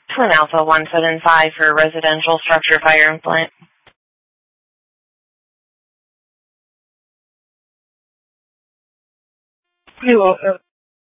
Twin Alpha 175 for residential structure fire and plant. Hello,